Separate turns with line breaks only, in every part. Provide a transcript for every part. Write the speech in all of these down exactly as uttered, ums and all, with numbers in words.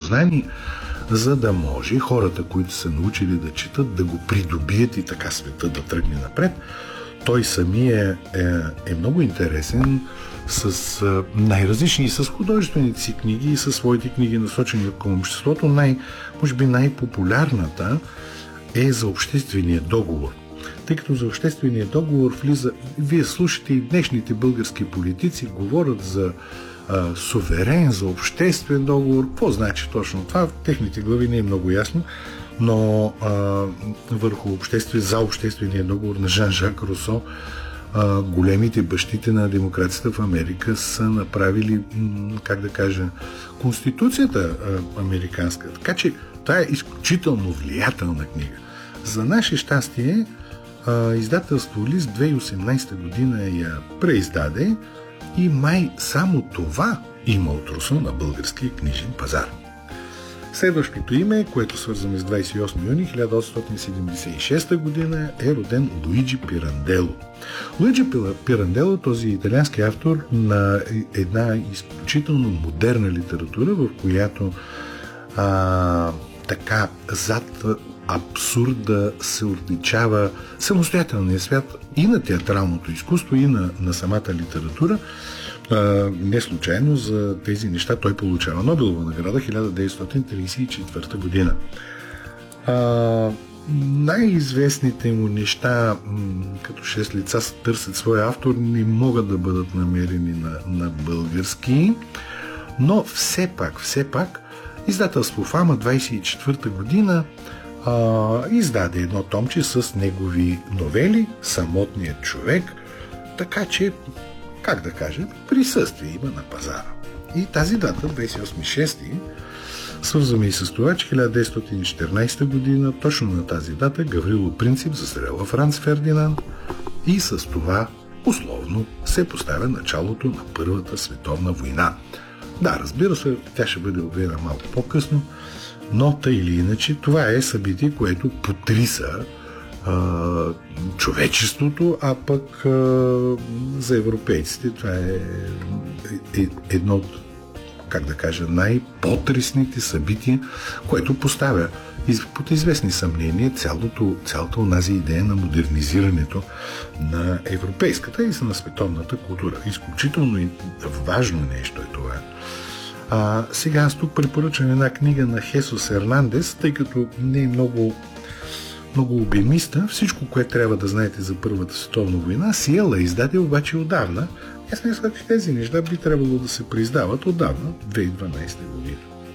познание, за да може хората, които са научили да четат, да го придобият и така света да тръгне напред. Той самия е, е много интересен с а, най-различни, и с художествените си книги, и със своите книги, насочени към обществото. Най, може би най-популярната е за обществения договор. Тъй като за обществения договор влиза... Вие слушате и днешните български политици говорят за а, суверен, за обществен договор. Какво значи точно това? В техните глави не е много ясно, но а, върху обществен, за обществения договор на Жан-Жак Русо а, големите бащите на демокрацията в Америка са направили, как да кажа, конституцията а, американска. Така че това е изключително влиятелна книга. За наше щастие, а, издателство Лист две хиляди и осемнадесета година я преиздаде и май само това има от Русо на българския книжен пазар. Следващото име, което свързваме с двадесет и осми юни хиляда осемстотин седемдесет и шеста година, е роден Луиджи Пирандело. Луиджи Пирандело, този италиански автор на една изключително модерна литература, в която а, така зад абсурда се отличава самостоятелния свят и на театралното изкуство, и на, на самата литература. А, не случайно за тези неща той получава Нобелова награда хиляда деветстотин тридесет и четвърта година. А, най-известните му неща, м- като шест лица търсят своя автор, не могат да бъдат намерени на, на български, но все пак, все пак издателство Фама двадесет и четвърта година а, издаде едно томче с негови новели "Самотният човек", така че, как да кажа, присъствие има на пазара. И тази дата, двадесет и осми шести, свързваме и с това, че хиляда деветстотин и четиринадесета година, точно на тази дата, Гаврило Принцип застрелва Франц Фердинанд и с това условно се поставя началото на Първата световна война. Да, разбира се, тя ще бъде обявена малко по-късно, но тъй или иначе това е събитие, което потриса а, човечеството, а пък а, за европейците това е, е едно от, как да кажа, най-потресните събития, което поставя под известни съмнения цялото, цялата онази идея на модернизирането на европейската и на световната култура. Изключително важно нещо е това. А, сега аз тук препоръчвам една книга на Хесус Ернандес, тъй като не е много, много обемиста. Всичко, което трябва да знаете за Първата световна война, Сиела издаде обаче отдавна. Аз мисля, че тези неща би трябвало да се преиздават отдавна, две хиляди и дванадесета година.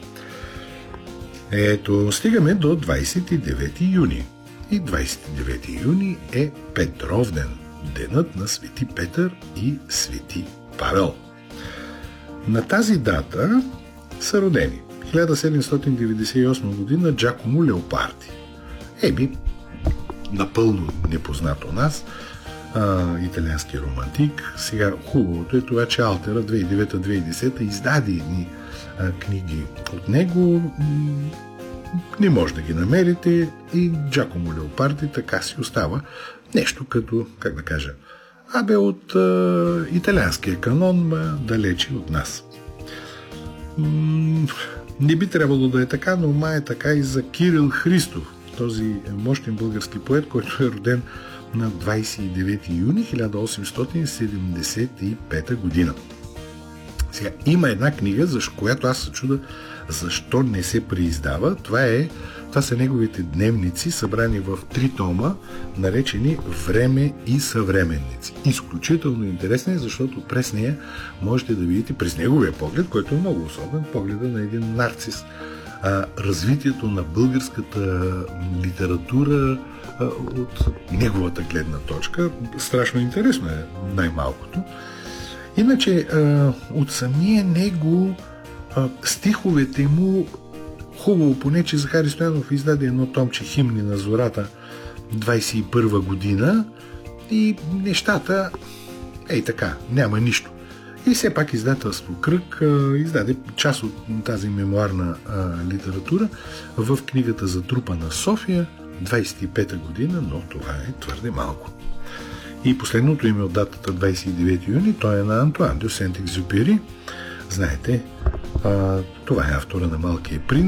Ето, стигаме до двадесет и девети юни. И двадесет и девети юни е Петровден, денът на Свети Петър и Свети Павел. На тази дата са родени хиляда седемстотин деветдесет и осма година Джакомо Леопарди. Еби, напълно непознат у нас, а, италиански романтик. Сега хубавото е това, че Алтера две хиляди и девета - две хиляди и десета издаде едни а, книги от него. Не може да ги намерите и Джакомо Леопарди така си остава нещо като, как да кажа, абе от а, италианския канон, ма далече от нас. М- не би трябвало да е така, но ма е така и за Кирил Христов, този мощен български поет, който е роден на двадесет и девети юни хиляда осемстотин седемдесет и пета година. Сега, има една книга, за която аз се чуда защо не се преиздава. Това, е, това са неговите дневници, събрани в три тома, наречени "Време и съвременници". Изключително интересна е, защото през нея можете да видите, през неговия поглед, който е много особен, погледа на един нарцис, а, развитието на българската литература а, от неговата гледна точка. Страшно интересно е, най-малкото. Иначе, от самия него стиховете му, хубаво, поне че Захари Стоянов издаде едно томче "Химни на зората" двадесет и първа година и нещата, ей така, няма нищо. И все пак издателство Кръг издаде част от тази мемуарна литература в книгата "За трупа на София" двадесет и пета година, но това е твърде малко. И последното име от датата двадесет и девети юни, той е на Антуан де Сент-Екзюпери. Знаете, а, това е автора на "Малкия принц".